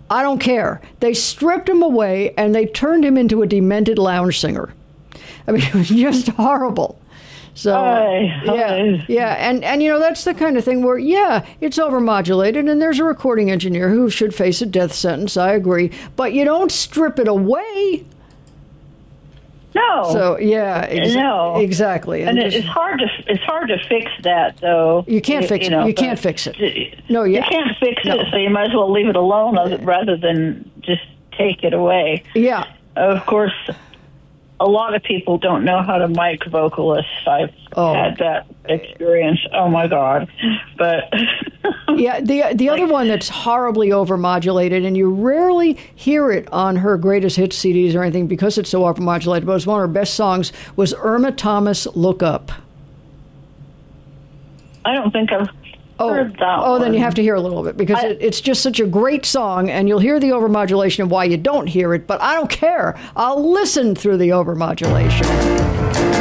I don't care. They stripped him away and they turned him into a demented lounge singer. I mean, it was just horrible. So, and that's the kind of thing where, it's overmodulated, and there's a recording engineer who should face a death sentence, I agree, but you don't strip it away. No. So, exactly. And it's hard to fix that, though. You can't fix it. You can't fix it. No, you can't fix it, so you might as well leave it alone rather than just take it away. Yeah. Of course, a lot of people don't know how to mic vocalists. I've had that experience. Oh my God! But the other one that's horribly overmodulated, and you rarely hear it on her greatest hits CDs or anything because it's so overmodulated. But it's one of her best songs was Irma Thomas, "Look Up." I don't think I've heard that one. Then you have to hear a little bit because it's just such a great song, and you'll hear the overmodulation and why you don't hear it, but I don't care. I'll listen through the overmodulation.